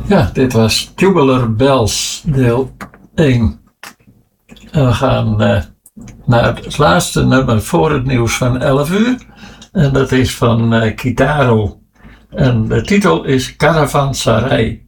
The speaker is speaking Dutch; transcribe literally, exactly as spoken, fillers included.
Ja, dit was Tubular Bells, deel één. En we gaan uh, naar het laatste nummer voor het nieuws van elf uur. En dat is van uh, Kitaro. En de titel is Caravanserai.